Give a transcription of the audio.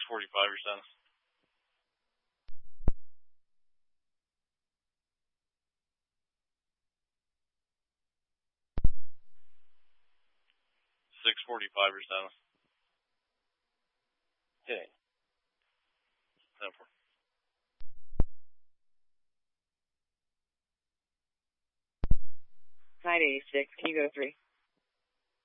6:45 your son. $6:45 your son. Okay. 10-4. 986, can you go 3?